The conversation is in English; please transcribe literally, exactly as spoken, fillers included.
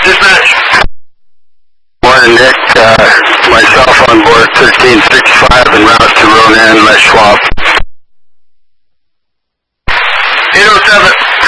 Dispatch. Morning, Nick. Uh, myself on board thirteen sixty-five en route to Ronan, Les Schwab. eight oh seven.